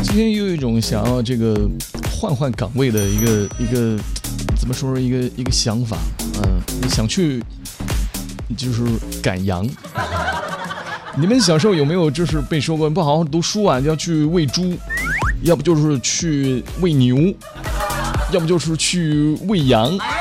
今天又有一种想要这个换岗位的一个怎么说一个想法，想去就是赶羊。你们小时候有没有就是被说过不好好读书啊，要去喂猪，要不就是去喂牛，要不就是去喂羊？